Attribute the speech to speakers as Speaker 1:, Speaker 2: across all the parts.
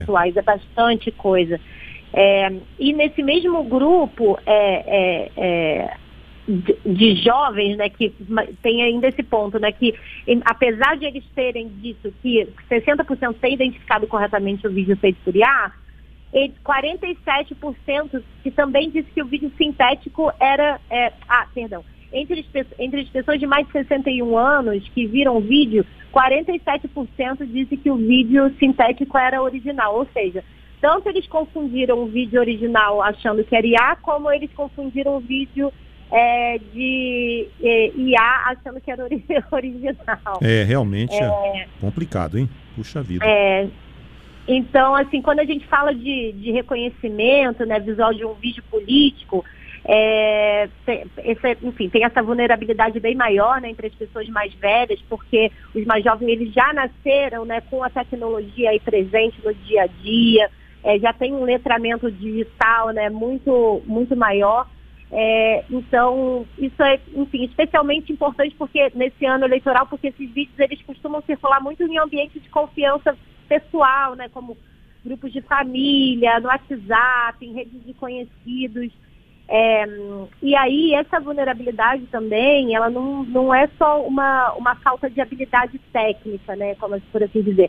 Speaker 1: sexuais, é bastante coisa. E nesse mesmo grupo de jovens, né, que tem ainda esse ponto, né, que apesar de eles terem dito que 60% tem identificado corretamente o vídeo feito por IA, 47% que também disse que o vídeo sintético era... Entre as pessoas de mais de 61 anos que viram o vídeo, 47% disse que o vídeo sintético era original. Ou seja, tanto eles confundiram o vídeo original achando que era IA, como eles confundiram o vídeo de IA achando que era original.
Speaker 2: Realmente é complicado, hein? Puxa vida.
Speaker 1: Então, assim, quando a gente fala de reconhecimento, né, visual de um vídeo político, tem essa vulnerabilidade bem maior, né, entre as pessoas mais velhas, porque os mais jovens eles já nasceram, né, com a tecnologia aí presente no dia a dia, já tem um letramento digital, né, muito, muito maior. Então, isso é, enfim, especialmente importante porque nesse ano eleitoral, porque esses vídeos eles costumam circular muito em ambientes de confiança pessoal, né, como grupos de família, no WhatsApp, em redes de conhecidos. E aí essa vulnerabilidade também, ela não é só uma falta de habilidade técnica, né, como por assim dizer.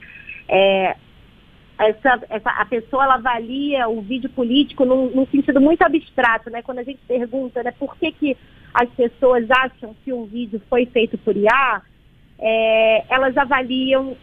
Speaker 1: A pessoa ela avalia o vídeo político num sentido muito abstrato, né? Quando a gente pergunta, né, por que as pessoas acham que um vídeo foi feito por IA, elas avaliam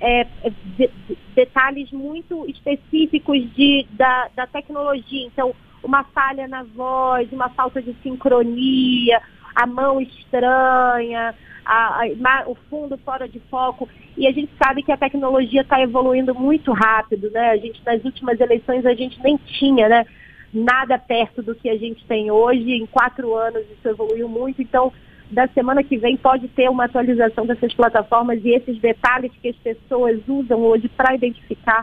Speaker 1: detalhes muito específicos da tecnologia. Então, uma falha na voz, uma falta de sincronia, a mão estranha, o fundo fora de foco. E a gente sabe que a tecnologia está evoluindo muito rápido, né? Nas últimas eleições a gente nem tinha, né, nada perto do que a gente tem hoje. Em 4 anos isso evoluiu muito. Então, da semana que vem pode ter uma atualização dessas plataformas e esses detalhes que as pessoas usam hoje para identificar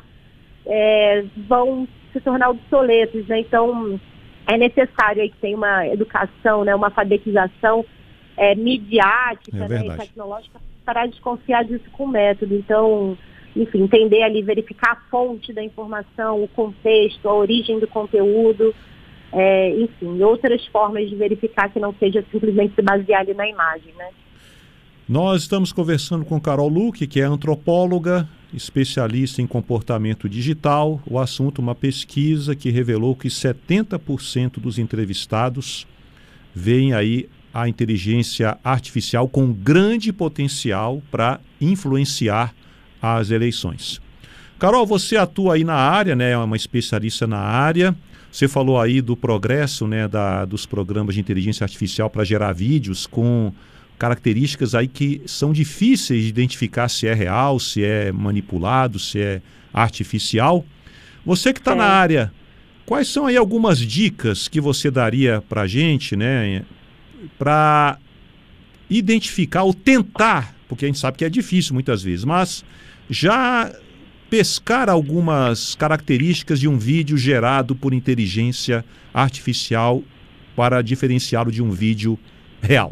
Speaker 1: vão se tornar obsoletos, né? Então, é necessário aí que tenha uma educação, né, uma alfabetização midiática, né, e tecnológica para desconfiar disso com método. Então, enfim, entender ali, verificar a fonte da informação, o contexto, a origem do conteúdo, enfim, outras formas de verificar que não seja simplesmente se basear ali na imagem, né?
Speaker 2: Nós estamos conversando com Carol Luque, que é antropóloga, especialista em comportamento digital. O assunto, uma pesquisa que revelou que 70% dos entrevistados veem aí a inteligência artificial com grande potencial para influenciar as eleições. Carol, você atua aí na área, né? É uma especialista na área. Você falou aí do progresso, né, dos programas de inteligência artificial para gerar vídeos com características aí que são difíceis de identificar se é real, se é manipulado, se é artificial. Você que está na área, quais são aí algumas dicas que você daria para a gente, né, para identificar ou tentar, porque a gente sabe que é difícil muitas vezes, mas já pescar algumas características de um vídeo gerado por inteligência artificial para diferenciá-lo de um vídeo real?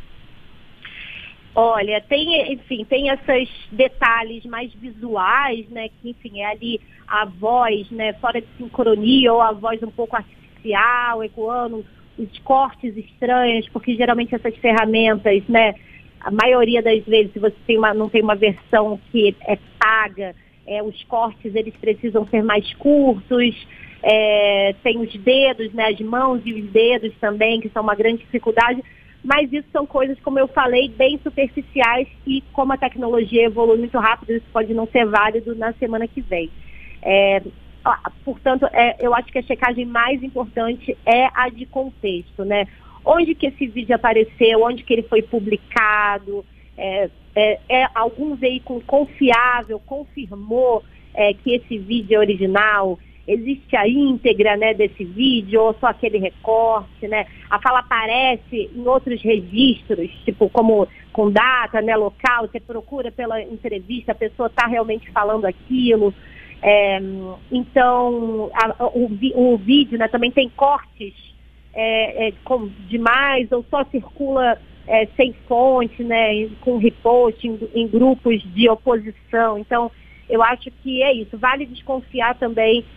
Speaker 1: Olha, tem esses detalhes mais visuais, né, que, enfim, é ali a voz, né, fora de sincronia ou a voz um pouco artificial, ecoando, os cortes estranhos, porque geralmente essas ferramentas, né, a maioria das vezes, se você não tem uma versão que é paga, os cortes eles precisam ser mais curtos, tem os dedos, né, as mãos e os dedos também, que são uma grande dificuldade, mas isso são coisas, como eu falei, bem superficiais e como a tecnologia evolui muito rápido, isso pode não ser válido na semana que vem. Portanto, eu acho que a checagem mais importante é a de contexto, né? Onde que esse vídeo apareceu, onde que ele foi publicado, algum veículo confiável confirmou que esse vídeo é original, existe a íntegra, né, desse vídeo ou só aquele recorte, né? A fala aparece em outros registros, tipo como com data, né, local, você procura pela entrevista, a pessoa está realmente falando aquilo. Então, o vídeo, né, também tem cortes demais ou só circula sem fonte, né, com repost em grupos de oposição. Então, eu acho que é isso. Vale desconfiar também